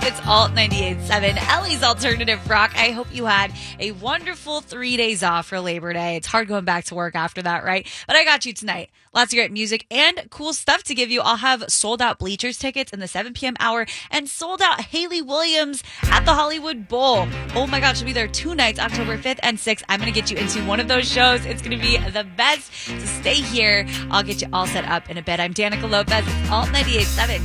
It's Alt 98.7, Ellie's Alternative Rock. I hope you had a wonderful 3 days off for Labor Day. It's hard going back to work after that, right? But I got you tonight. Lots of great music and cool stuff to give you. I'll have sold out Bleachers tickets in the 7 p.m. hour and sold out Haley Williams at the Hollywood Bowl. Oh my gosh, she'll be there 2 nights, October 5th and 6th. I'm going to get you into one of those shows. It's going to be the best. So stay here. I'll get you all set up in a bit. I'm Danica Lopez. It's Alt 98.7.